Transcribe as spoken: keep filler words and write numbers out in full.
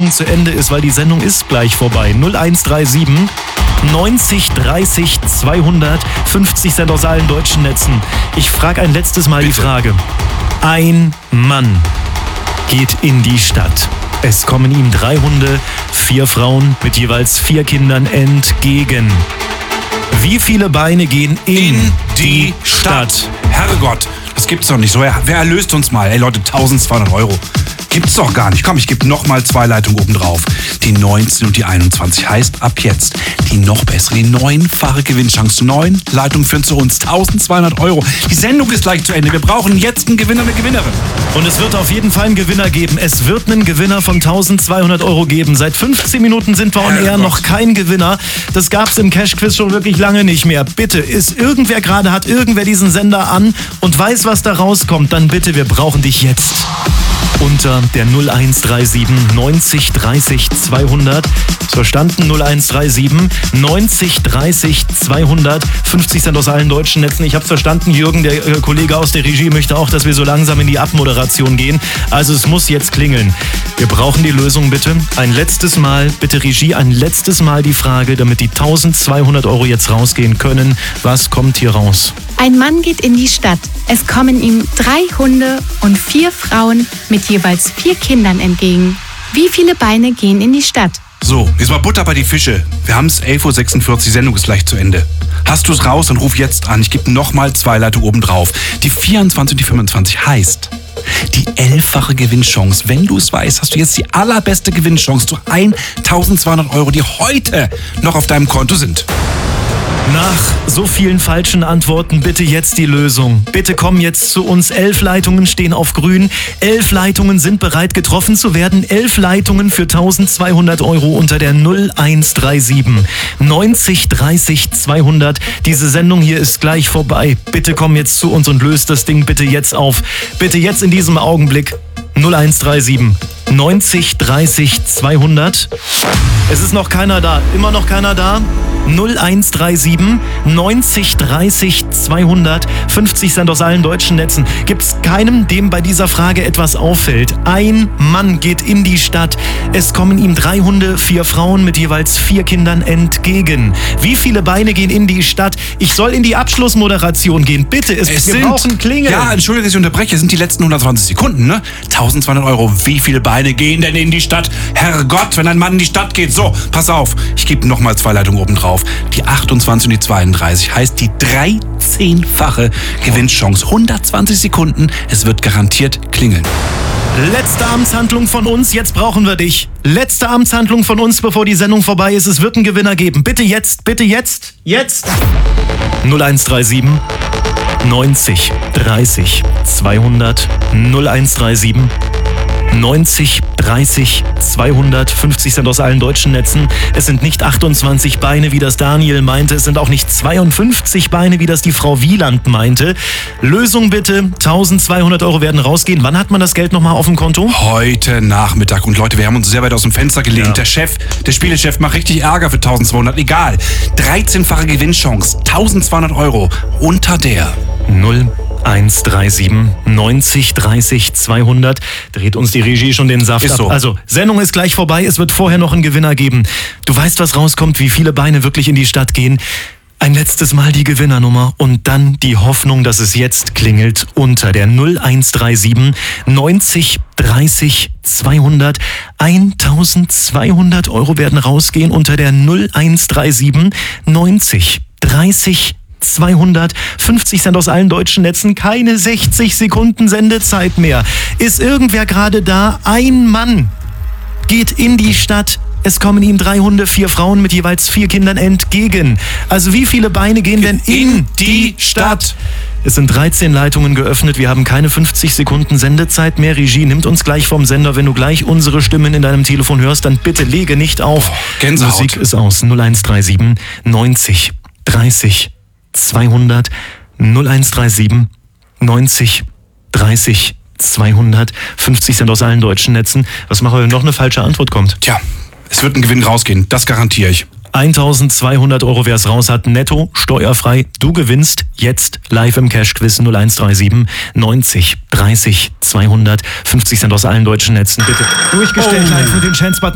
Sendung zu Ende ist, weil die Sendung ist gleich vorbei. null eins drei sieben neunzig dreißig zweihundert, fünfzig Cent aus allen deutschen Netzen. Ich frage ein letztes Mal Bitte. die Frage. Ein Mann geht in die Stadt. Es kommen ihm drei Hunde, vier Frauen mit jeweils vier Kindern entgegen. Wie viele Beine gehen in, in die Stadt? Stadt? Herrgott, das gibt's doch nicht so. Wer erlöst uns mal? Ey Leute, eintausendzweihundert Euro. Gibt's doch gar nicht. Komm, ich gebe nochmal zwei Leitungen oben drauf. Die neunzehn und die einundzwanzig heißt ab jetzt die noch bessere, die neunfache Gewinnchance. Neun Leitungen führen zu uns. eintausendzweihundert Euro. Die Sendung ist gleich zu Ende. Wir brauchen jetzt einen Gewinner, eine Gewinnerin. Und es wird auf jeden Fall einen Gewinner geben. Es wird einen Gewinner von eintausendzweihundert Euro geben. Seit fünfzehn Minuten sind wir on air, noch kein Gewinner. Das gab's im Cash-Quiz schon wirklich lange nicht mehr. Bitte, ist irgendwer gerade, hat irgendwer diesen Sender an und weiß, was da rauskommt, dann bitte, wir brauchen dich jetzt. Unter der null eins drei sieben neunzig dreißig zweihundert. Verstanden? null eins drei sieben neunzig dreißig zweihundert. fünfzig Cent aus allen deutschen Netzen. Ich hab's verstanden, Jürgen, der äh, Kollege aus der Regie, möchte auch, dass wir so langsam in die Abmoderation gehen. Also es muss jetzt klingeln. Wir brauchen die Lösung bitte. Ein letztes Mal, bitte Regie, ein letztes Mal die Frage, damit die eintausendzweihundert Euro jetzt rausgehen können. Was kommt hier raus? Ein Mann geht in die Stadt. Es kommen ihm drei Hunde und vier Frauen mit jeweils vier Kindern entgegen. Wie viele Beine gehen in die Stadt? So, jetzt mal Butter bei die Fische. Wir haben es elf Uhr sechsundvierzig, Sendung ist gleich zu Ende. Hast du es raus, dann ruf jetzt an. Ich gebe nochmal zwei Leitungen oben drauf. Die vierundzwanzig und die fünfundzwanzig heißt die elffache Gewinnchance. Wenn du es weißt, hast du jetzt die allerbeste Gewinnchance zu eintausendzweihundert Euro, die heute noch auf deinem Konto sind. Nach so vielen falschen Antworten bitte jetzt die Lösung. Bitte komm jetzt zu uns. Elf Leitungen stehen auf grün. Elf Leitungen sind bereit, getroffen zu werden. Elf Leitungen für eintausendzweihundert Euro unter der null eins drei sieben neunzig dreißig zweihundert. Diese Sendung hier ist gleich vorbei. Bitte komm jetzt zu uns und löst das Ding bitte jetzt auf. Bitte jetzt in diesem Augenblick. null eins drei sieben neunzig dreißig zweihundert. Es ist noch keiner da. Immer noch keiner da. null eins drei sieben neunzig dreißig zweihundert. fünfzig Cent aus allen deutschen Netzen. Gibt's keinem, dem bei dieser Frage etwas auffällt? Ein Mann geht in die Stadt. Es kommen ihm drei Hunde, vier Frauen mit jeweils vier Kindern entgegen. Wie viele Beine gehen in die Stadt? Ich soll in die Abschlussmoderation gehen. Bitte, es, es wir sind, brauchen Klingeln. Ja, entschuldige, dass ich unterbreche. Es sind die letzten hundertzwanzig Sekunden, ne? eintausendzweihundert Euro. Wie viele Beine gehen denn in die Stadt? Herrgott, wenn ein Mann in die Stadt geht. So, pass auf. Ich gebe nochmal zwei Leitungen oben drauf. Die achtundzwanzig und die zweiunddreißig heißt die dreizehnfache Gewinnchance. hundertzwanzig Sekunden. Es wird garantiert klingeln. Letzte Amtshandlung von uns, jetzt brauchen wir dich. Letzte Amtshandlung von uns, bevor die Sendung vorbei ist. Es wird einen Gewinner geben. Bitte jetzt, bitte jetzt, jetzt. null eins drei sieben neunzig dreißig zweihundert. null eins drei sieben neunzig dreißig zweihundert. fünfzig Cent aus allen deutschen Netzen. Es sind nicht achtundzwanzig Beine, wie das Daniel meinte. Es sind auch nicht zweiundfünfzig Beine, wie das die Frau Wieland meinte. Lösung bitte. eintausendzweihundert Euro werden rausgehen. Wann hat man das Geld nochmal auf dem Konto? Heute Nachmittag. Und Leute, wir haben uns sehr weit aus dem Fenster gelehnt. Ja. Der Chef, der Spielechef macht richtig Ärger für eintausendzweihundert. Egal. dreizehnfache Gewinnchance. eintausendzweihundert Euro. Unter der null eins drei sieben neunzig dreißig zweihundert. Dreht uns die Regie schon den Saft ist ab. So. Also, Sendung ist gleich vorbei. Es wird vorher noch einen Gewinner geben. Du weißt, was rauskommt, wie viele Beine wirklich in die Stadt gehen. Ein letztes Mal die Gewinnernummer und dann die Hoffnung, dass es jetzt klingelt unter der null eins drei sieben neunzig dreißig zweihundert. eintausendzweihundert Euro werden rausgehen unter der null eins drei sieben neunzig dreißig zweihundert. fünfzig Cent aus allen deutschen Netzen. Keine sechzig Sekunden Sendezeit mehr. Ist irgendwer gerade da? Ein Mann geht in die Stadt. Es kommen ihm drei Hunde, vier Frauen mit jeweils vier Kindern entgegen. Also wie viele Beine gehen denn in die Stadt? Es sind dreizehn Leitungen geöffnet. Wir haben keine fünfzig Sekunden Sendezeit mehr. Regie nimmt uns gleich vom Sender. Wenn du gleich unsere Stimmen in deinem Telefon hörst, dann bitte lege nicht auf. Oh, Gänsehaut. Musik ist aus. null eins drei sieben neunzig dreißig zweihundert. null eins drei sieben neunzig dreißig zweihundert. fünfzig Cent aus allen deutschen Netzen. Was machen wir, wenn noch eine falsche Antwort kommt? Tja, es wird ein Gewinn rausgehen. Das garantiere ich. eintausendzweihundert Euro, wer es raus hat, netto, steuerfrei. Du gewinnst jetzt live im Cash-Quiz null eins drei sieben neunzig dreißig zweihundert. fünfzig Cent aus allen deutschen Netzen. Bitte durchgestellt, oh. live mit den Chance-Button.